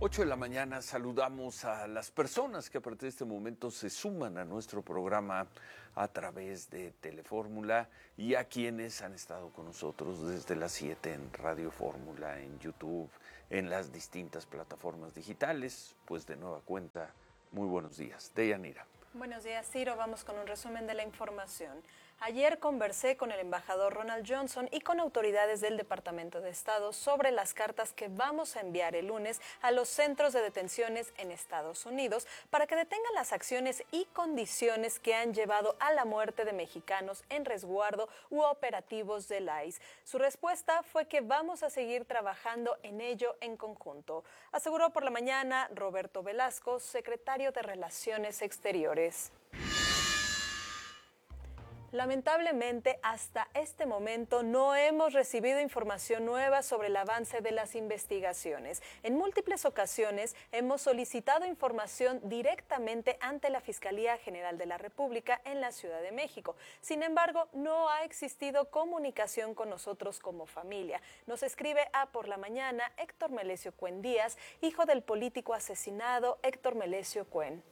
8 de la mañana, saludamos a las personas que a partir de este momento se suman a nuestro programa a través de Telefórmula y a quienes han estado con nosotros desde las 7 en Radio Fórmula, en YouTube, en las distintas plataformas digitales. Pues de nueva cuenta, muy buenos días. Deyanira. Buenos días, Ciro. Vamos con un resumen de la información. Ayer conversé con el embajador Ronald Johnson y con autoridades del Departamento de Estado sobre las cartas que vamos a enviar el lunes a los centros de detenciones en Estados Unidos para que detengan las acciones y condiciones que han llevado a la muerte de mexicanos en resguardo u operativos del ICE. Su respuesta fue que vamos a seguir trabajando en ello en conjunto, aseguró por la mañana Roberto Velasco, secretario de Relaciones Exteriores. Lamentablemente, hasta este momento no hemos recibido información nueva sobre el avance de las investigaciones. En múltiples ocasiones hemos solicitado información directamente ante la Fiscalía General de la República en la Ciudad de México. Sin embargo, no ha existido comunicación con nosotros como familia. Nos escribe por la mañana Héctor Melesio Cuen Díaz, hijo del político asesinado Héctor Melesio Cuen.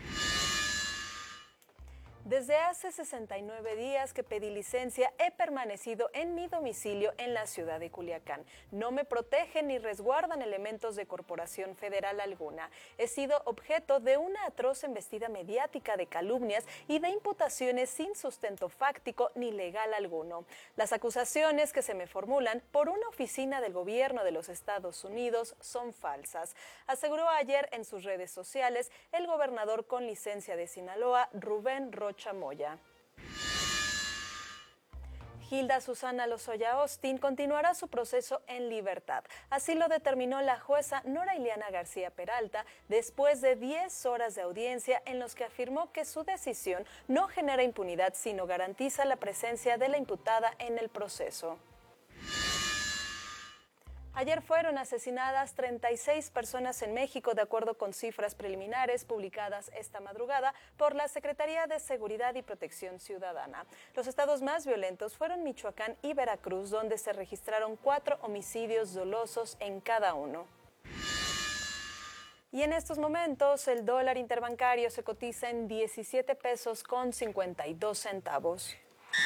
Desde hace 69 días que pedí licencia, he permanecido en mi domicilio en la ciudad de Culiacán. No me protegen ni resguardan elementos de corporación federal alguna. He sido objeto de una atroz embestida mediática de calumnias y de imputaciones sin sustento fáctico ni legal alguno. Las acusaciones que se me formulan por una oficina del gobierno de los Estados Unidos son falsas, aseguró ayer en sus redes sociales el gobernador con licencia de Sinaloa, Rubén Rocha Moya. Hilda Susana Lozoya Austin continuará su proceso en libertad. Así lo determinó la jueza Nora Ileana García Peralta después de 10 horas de audiencia en los que afirmó que su decisión no genera impunidad, sino garantiza la presencia de la imputada en el proceso. Ayer fueron asesinadas 36 personas en México, de acuerdo con cifras preliminares publicadas esta madrugada por la Secretaría de Seguridad y Protección Ciudadana. Los estados más violentos fueron Michoacán y Veracruz, donde se registraron 4 homicidios dolosos en cada uno. Y en estos momentos el dólar interbancario se cotiza en 17 pesos con 52 centavos.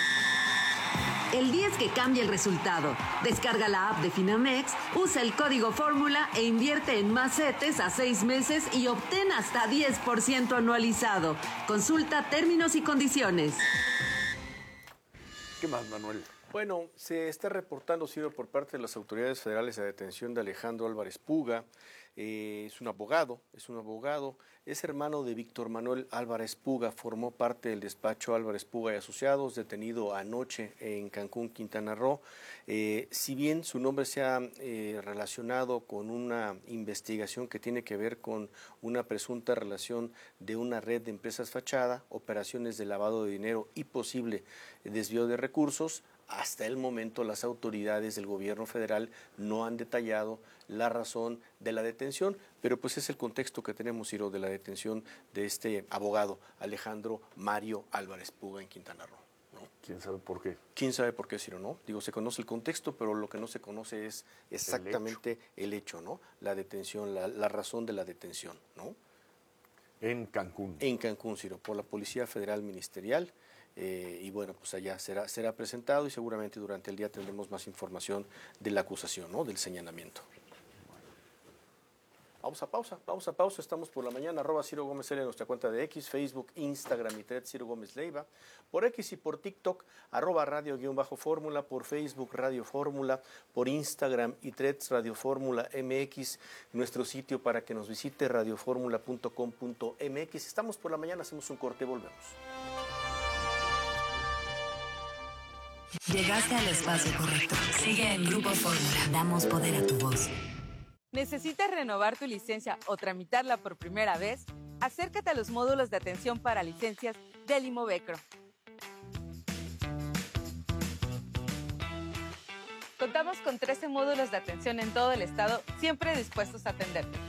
El día es que cambia el resultado. Descarga la app de Finamex, usa el código Fórmula e invierte en más CETES a 6 meses y obtén hasta 10% anualizado. Consulta términos y condiciones. ¿Qué más, Manuel? Bueno, se está reportando, Ciro, por parte de las autoridades federales la detención de Alejandro Álvarez Puga. Es un abogado, es hermano de Víctor Manuel Álvarez Puga, formó parte del despacho Álvarez Puga y Asociados, detenido anoche en Cancún, Quintana Roo. Si bien su nombre se ha relacionado con una investigación que tiene que ver con una presunta relación de una red de empresas fachada, operaciones de lavado de dinero y posible desvío de recursos, hasta el momento las autoridades del gobierno federal no han detallado la razón de la detención, pero pues es el contexto que tenemos, Ciro, de la detención de este abogado, Alejandro Mario Álvarez Puga, en Quintana Roo, ¿no? ¿Quién sabe por qué? ¿Quién sabe por qué, Ciro, no? Digo, se conoce el contexto, pero lo que no se conoce es exactamente el hecho, ¿no? La detención, la razón de la detención, ¿no? En Cancún. En Cancún, Ciro, por la Policía Federal Ministerial. Y bueno, pues allá será presentado y seguramente durante el día tendremos más información de la acusación, ¿no? Del señalamiento. Vamos a pausa, estamos por la mañana, @Ciro Gómez L en nuestra cuenta de X, Facebook, Instagram y Threads Ciro Gómez Leiva, por X y por TikTok, @radio_fórmula, por Facebook Radio Fórmula, por Instagram y Threads Radio Fórmula MX, nuestro sitio para que nos visite radioformula.com.mx. Estamos por la mañana, hacemos un corte, volvemos. Llegaste al espacio correcto. Sigue en Grupo Fórmula. Damos poder a tu voz. ¿Necesitas renovar tu licencia o tramitarla por primera vez? Acércate a los módulos de atención para licencias del Imovecro. Contamos con 13 módulos de atención en todo el estado, siempre dispuestos a atenderte.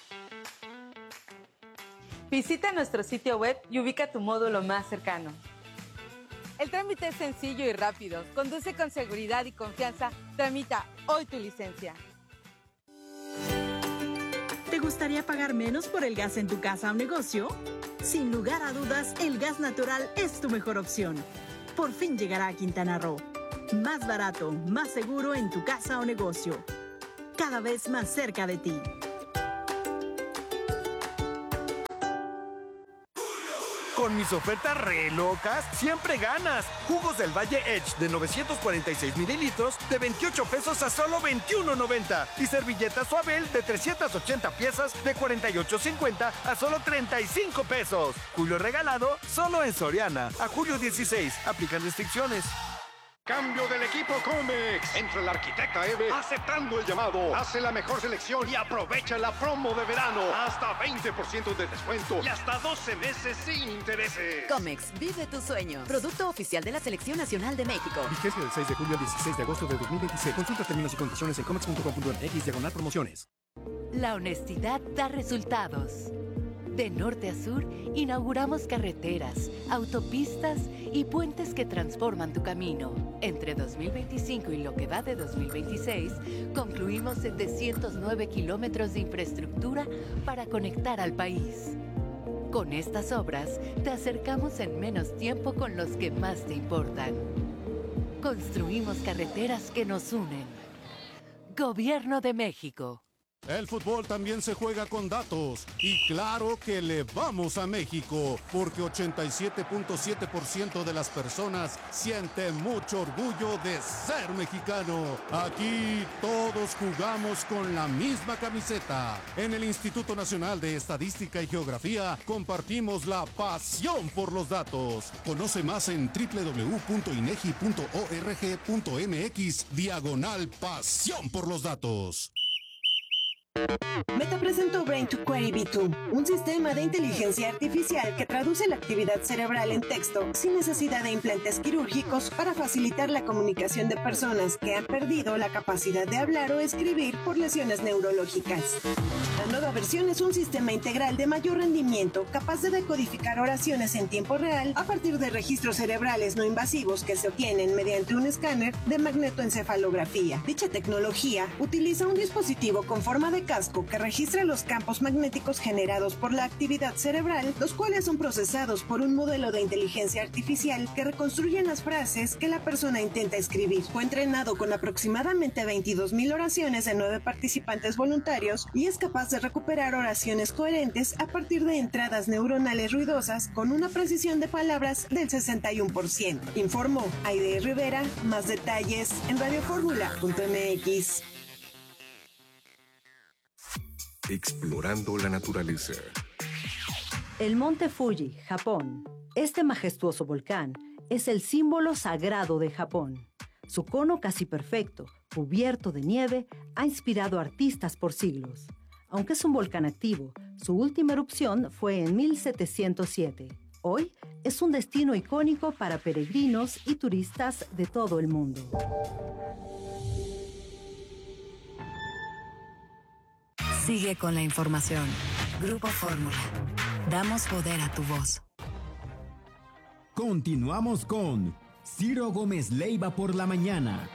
Visita nuestro sitio web y ubica tu módulo más cercano. El trámite es sencillo y rápido. Conduce con seguridad y confianza. Tramita hoy tu licencia. ¿Te gustaría pagar menos por el gas en tu casa o negocio? Sin lugar a dudas, el gas natural es tu mejor opción. Por fin llegará a Quintana Roo. Más barato, más seguro en tu casa o negocio. Cada vez más cerca de ti. Con mis ofertas re locas, siempre ganas. Jugos del Valle Edge de 946 mililitros de 28 pesos a solo 21.90. Y servilletas Suabel de 380 piezas de 48.50 a solo 35 pesos. Julio regalado solo en Soriana. A julio 16. Aplican restricciones. Cambio del equipo Comex. Entra la arquitecta Eve aceptando el llamado. Hace la mejor selección y aprovecha la promo de verano. Hasta 20% de descuento y hasta 12 meses sin intereses. Comex, vive tu sueño. Producto oficial de la Selección Nacional de México. Vigencia del 6 de julio al 16 de agosto de 2026. Consulta términos y condiciones en comex.com.mx/promociones. La honestidad da resultados. De norte a sur, inauguramos carreteras, autopistas y puentes que transforman tu camino. Entre 2025 y lo que va de 2026, concluimos 709 kilómetros de infraestructura para conectar al país. Con estas obras, te acercamos en menos tiempo con los que más te importan. Construimos carreteras que nos unen. Gobierno de México. El fútbol también se juega con datos y claro que le vamos a México porque 87.7% de las personas siente mucho orgullo de ser mexicano. Aquí todos jugamos con la misma camiseta. En el Instituto Nacional de Estadística y Geografía compartimos la pasión por los datos. Conoce más en www.inegi.org.mx/pasión por los datos. Meta presentó Brain to Query V2, un sistema de inteligencia artificial que traduce la actividad cerebral en texto sin necesidad de implantes quirúrgicos para facilitar la comunicación de personas que han perdido la capacidad de hablar o escribir por lesiones neurológicas. La nueva versión es un sistema integral de mayor rendimiento capaz de decodificar oraciones en tiempo real a partir de registros cerebrales no invasivos que se obtienen mediante un escáner de magnetoencefalografía. Dicha tecnología utiliza un dispositivo con forma de casco que registra los campos magnéticos generados por la actividad cerebral, los cuales son procesados por un modelo de inteligencia artificial que reconstruyen las frases que la persona intenta escribir. Fue entrenado con aproximadamente 22,000 oraciones de 9 participantes voluntarios y es capaz de recuperar oraciones coherentes a partir de entradas neuronales ruidosas con una precisión de palabras del 61%. Informó Aide Rivera. Más detalles en radioformula.mx. Explorando la naturaleza. El monte Fuji, Japón. Este majestuoso volcán es el símbolo sagrado de Japón. Su cono casi perfecto, cubierto de nieve, ha inspirado a artistas por siglos. Aunque es un volcán activo, su última erupción fue en 1707. Hoy es un destino icónico para peregrinos y turistas de todo el mundo. Sigue con la información. Grupo Fórmula. Damos poder a tu voz. Continuamos con Ciro Gómez Leiva por la mañana.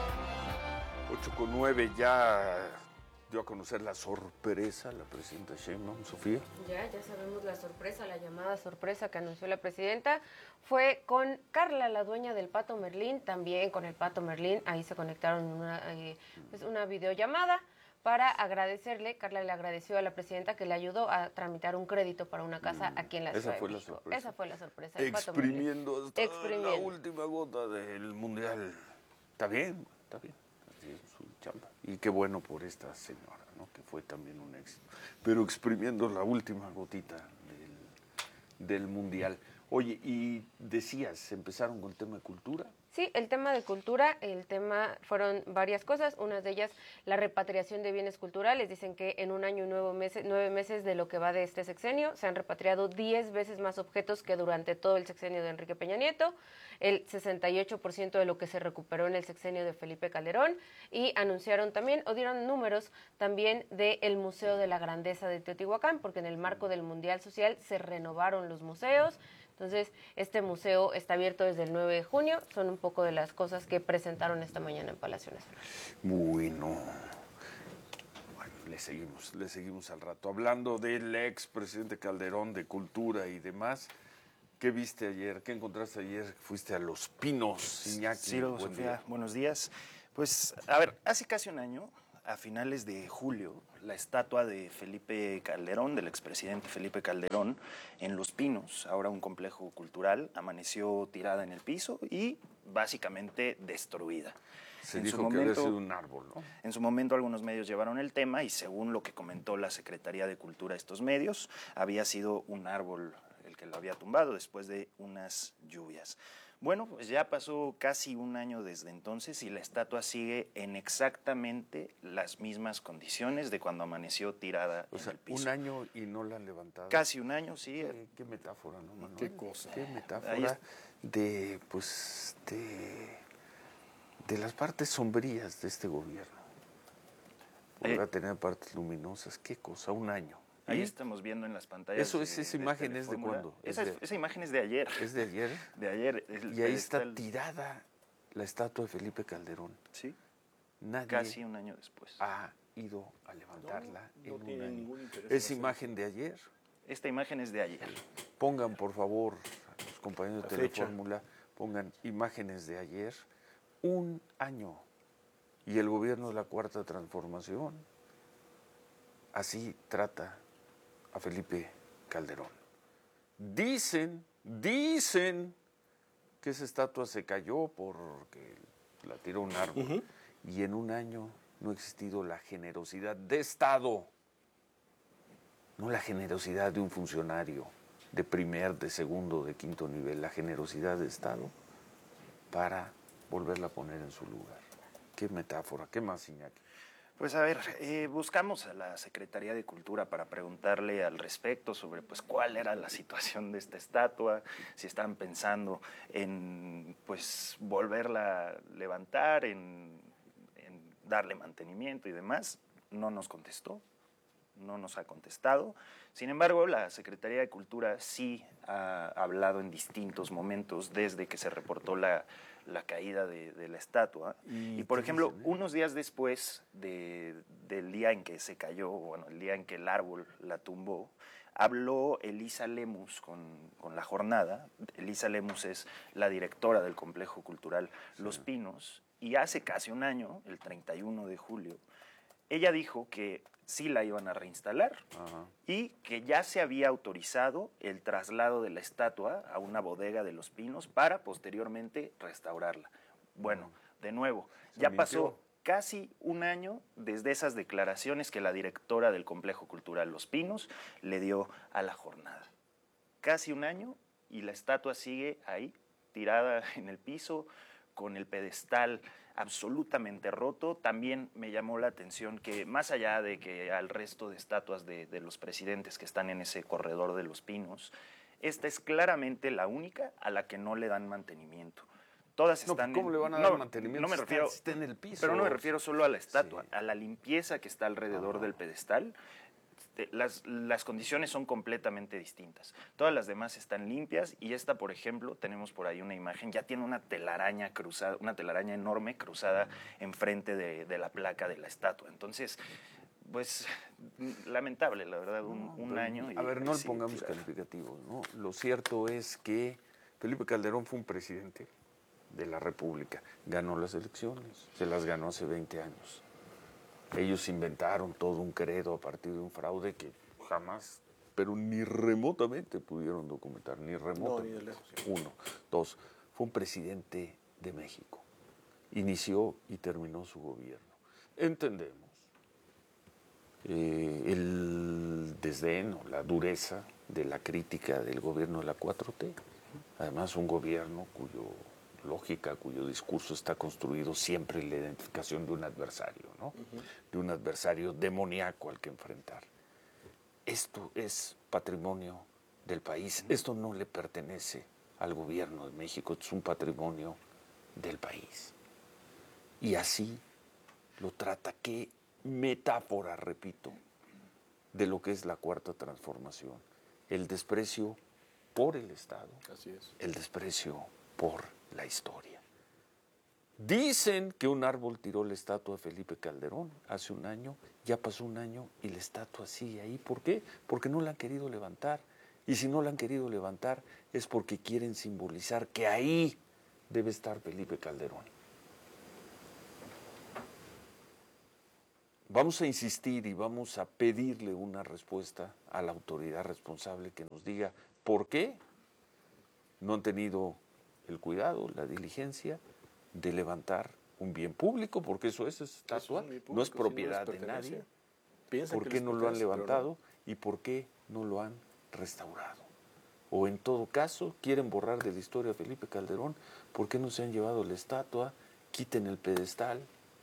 8:09 ya dio a conocer la sorpresa la presidenta Sheinbaum, Sofía. Ya sabemos la sorpresa, la llamada sorpresa que anunció la presidenta. Fue con Carla, la dueña del Pato Merlín, también con el Pato Merlín. Ahí se conectaron una videollamada. Para agradecerle, Carla le agradeció a la presidenta que le ayudó a tramitar un crédito para una casa aquí en la Ciudad de México. Esa fue la sorpresa. Exprimiendo hasta la última gota del Mundial. Está bien. Así es su chamba. Y qué bueno por esta señora, ¿no? Que fue también un éxito. Pero exprimiendo la última gotita del Mundial. Oye, y decías, empezaron con el tema de cultura. Sí, el tema de cultura, fueron varias cosas, una de ellas la repatriación de bienes culturales. Dicen que en un año y 9 meses de lo que va de este sexenio se han repatriado 10 veces más objetos que durante todo el sexenio de Enrique Peña Nieto, el 68% de lo que se recuperó en el sexenio de Felipe Calderón, y anunciaron también, o dieron números también del Museo de la Grandeza de Teotihuacán, porque en el marco del Mundial Social se renovaron los museos. Entonces, este museo está abierto desde el 9 de junio. Son un poco de las cosas que presentaron esta mañana en Palacio Nacional. Bueno, le seguimos al rato. Hablando del expresidente Calderón, de cultura y demás, ¿qué viste ayer? ¿Qué encontraste ayer? Fuiste a Los Pinos, Iñaki. Ciro, Sofía, buenos días. Pues, a ver, hace casi un año, a finales de julio, la estatua de Felipe Calderón, del expresidente Felipe Calderón, en Los Pinos, ahora un complejo cultural, amaneció tirada en el piso y básicamente destruida. Se dijo que había sido un árbol, ¿no? En su momento algunos medios llevaron el tema y según lo que comentó la Secretaría de Cultura a estos medios, había sido un árbol el que lo había tumbado después de unas lluvias. Bueno, pues ya pasó casi un año desde entonces y la estatua sigue en exactamente las mismas condiciones de cuando amaneció tirada en el piso. Un año y no la han levantado. Casi un año, sí. Qué metáfora, ¿no, Manuel? Qué cosa. Qué metáfora de las partes sombrías de este gobierno. Volver a tener partes luminosas, qué cosa, un año. Ahí estamos viendo en las pantallas. Esa imagen es de cuándo. Esa imagen es de ayer. ¿Es de ayer? De ayer. Y ahí está tirada la estatua de Felipe Calderón. Sí. Nadie casi un año después. Ha ido a levantarla en un año. Interés ¿Es imagen de ayer? Esta imagen es de ayer. Pongan, por favor, los compañeros de Telefórmula, pongan imágenes de ayer. Un año. Y el gobierno de la Cuarta Transformación así trata a Felipe Calderón. Dicen que esa estatua se cayó porque la tiró un árbol. Y en un año no ha existido la generosidad de Estado, no la generosidad de un funcionario de primer, de segundo, de quinto nivel, la generosidad de Estado para volverla a poner en su lugar. Qué metáfora, ¿qué más, Iñaki? Pues a ver, buscamos a la Secretaría de Cultura para preguntarle al respecto sobre pues cuál era la situación de esta estatua, si estaban pensando en pues volverla a levantar, en darle mantenimiento y demás. No nos contestó, no nos ha contestado. Sin embargo, la Secretaría de Cultura sí ha hablado en distintos momentos desde que se reportó la caída de la estatua. Y por ejemplo, unos días después del día en que se cayó, bueno, el día en que el árbol la tumbó, habló Elisa Lemus con La Jornada. Elisa Lemus es la directora del Complejo Cultural Los Pinos, y hace casi un año, el 31 de julio, ella dijo que sí la iban a reinstalar y que ya se había autorizado el traslado de la estatua a una bodega de Los Pinos para posteriormente restaurarla. Bueno, de nuevo, ya pasó casi un año desde esas declaraciones que la directora del Complejo Cultural Los Pinos le dio a La Jornada. Casi un año y la estatua sigue ahí, tirada en el piso, con el pedestal absolutamente roto. También me llamó la atención que más allá de que al resto de estatuas de los presidentes que están en ese corredor de Los Pinos, esta es claramente la única a la que no le dan mantenimiento. Todas están ¿cómo le van a dar mantenimiento? No me refiero, está en el piso. Pero no me refiero solo a la estatua, a la limpieza que está alrededor del pedestal. Las condiciones son completamente distintas. Todas las demás están limpias y esta, por ejemplo, tenemos por ahí una imagen, ya tiene una telaraña cruzada, una telaraña enorme cruzada enfrente de la placa de la estatua. Entonces, pues, lamentable, la verdad, un año. A ver, no le pongamos calificativos, ¿no? Lo cierto es que Felipe Calderón fue un presidente de la República, ganó las elecciones, se las ganó hace 20 años. Ellos inventaron todo un credo a partir de un fraude que jamás, pero ni remotamente pudieron documentar, ni remotamente. No, ni de lejos. Uno. Dos, fue un presidente de México. Inició y terminó su gobierno. Entendemos el desdén o la dureza de la crítica del gobierno de la 4T. Además, un gobierno cuyo lógica, cuyo discurso está construido siempre en la identificación de un adversario, ¿no? De un adversario demoníaco al que enfrentar. Esto es patrimonio del país. Esto no le pertenece al gobierno de México, es un patrimonio del país. Y así lo trata. Qué metáfora, repito, de lo que es la Cuarta Transformación. El desprecio por el Estado. Así es. El desprecio por la historia. Dicen que un árbol tiró la estatua de Felipe Calderón hace un año, ya pasó un año y la estatua sigue ahí. ¿Por qué? Porque no la han querido levantar. Y si no la han querido levantar es porque quieren simbolizar que ahí debe estar Felipe Calderón. Vamos a insistir y vamos a pedirle una respuesta a la autoridad responsable que nos diga por qué no han tenido el cuidado, la diligencia de levantar un bien público, porque eso es estatua, no es propiedad de nadie. ¿Por qué no lo han levantado y por qué no lo han restaurado? O en todo caso, quieren borrar de la historia a Felipe Calderón, ¿por qué no se han llevado la estatua? Quiten el pedestal.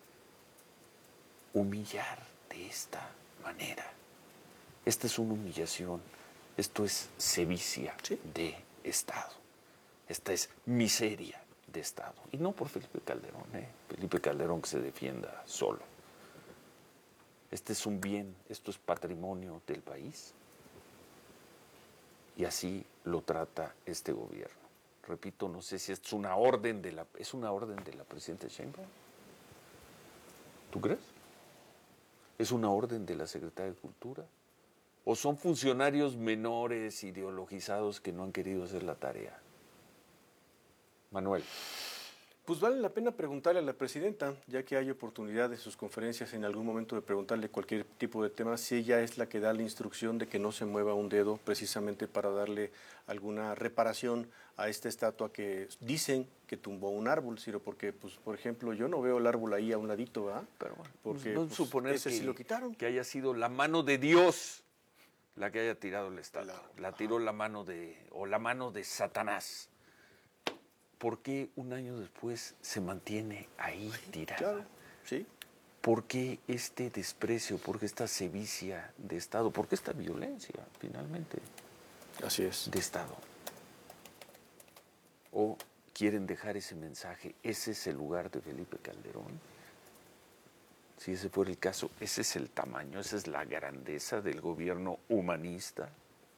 Humillar de esta manera. Esta es una humillación, esto es sevicia de Estado, esta es miseria de Estado. Y no por Felipe Calderón, Felipe Calderón que se defienda solo. Este es un bien, esto es patrimonio del país. Y así lo trata este gobierno. Repito, no sé si es una orden de la presidenta Sheinbaum. ¿Tú crees? ¿Es una orden de la Secretaría de Cultura? ¿O son funcionarios menores ideologizados que no han querido hacer la tarea? Manuel. Pues vale la pena preguntarle a la presidenta, ya que hay oportunidad de sus conferencias en algún momento de preguntarle cualquier tipo de tema, si ella es la que da la instrucción de que no se mueva un dedo precisamente para darle alguna reparación a esta estatua que dicen que tumbó un árbol, Ciro, porque, pues, por ejemplo, yo no veo el árbol ahí a un ladito, ¿verdad? Pero bueno, porque no suponer ese que, sí lo quitaron. Que haya sido la mano de Dios la que haya tirado la estatua. La tiró la mano de Satanás. ¿Por qué un año después se mantiene ahí tirada? Claro, sí. ¿Por qué este desprecio? ¿Por qué esta sevicia de Estado? ¿Por qué esta violencia, finalmente? Así es. De Estado. ¿O quieren dejar ese mensaje? ¿Ese es el lugar de Felipe Calderón? Si ese fuera el caso, ese es el tamaño, esa es la grandeza del gobierno humanista.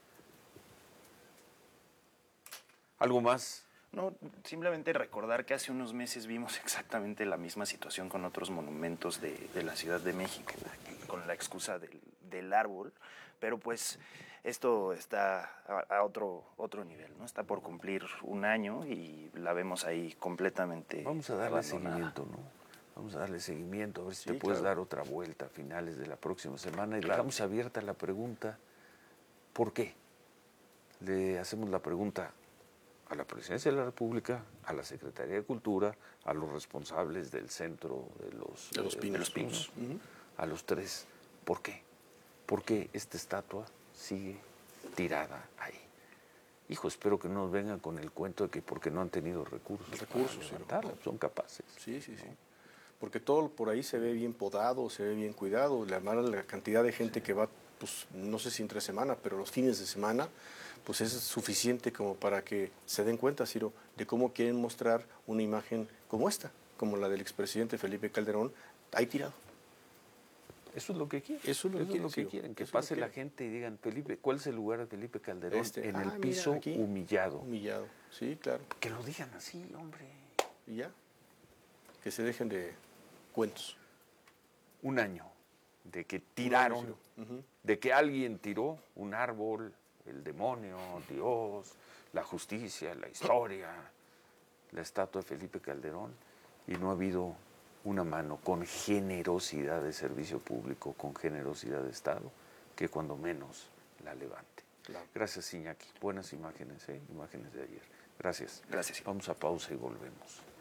¿Algo más? No, simplemente recordar que hace unos meses vimos exactamente la misma situación con otros monumentos de la Ciudad de México, con la excusa del árbol, pero pues esto está a otro nivel, ¿no? Está por cumplir un año y la vemos ahí completamente Vamos a darle abandonada. seguimiento, ¿no? Vamos a darle seguimiento, a ver si te puedes dar otra vuelta a finales de la próxima semana y dejamos abierta la pregunta, ¿por qué? Le hacemos la pregunta a la Presidencia de la República, a la Secretaría de Cultura, a los responsables del centro de los Pinos, a los tres. ¿Por qué? ¿Por qué esta estatua sigue tirada ahí? Hijo, espero que no nos vengan con el cuento de que porque no han tenido recursos para levantarla, son capaces. Sí, sí, sí. Porque todo por ahí se ve bien podado, se ve bien cuidado. La cantidad de gente que va, pues no sé si entre semana, pero los fines de semana, pues es suficiente como para que se den cuenta, Ciro, de cómo quieren mostrar una imagen como esta, como la del expresidente Felipe Calderón, ahí tirado. Eso es lo que quieren. Eso es lo que quieren, que pase la gente y digan, Felipe, ¿cuál es el lugar de Felipe Calderón? En el piso, mira, aquí, humillado. Humillado, sí, claro. Que lo digan así, hombre. Y ya, que se dejen de cuentos. Un año de que tiraron, de que alguien tiró un árbol, el demonio, Dios, la justicia, la historia, la estatua de Felipe Calderón, y no ha habido una mano con generosidad de servicio público, con generosidad de Estado, que cuando menos la levante. Claro. Gracias, Iñaki. Buenas imágenes, imágenes de ayer. Gracias. Gracias. Vamos a pausa y volvemos.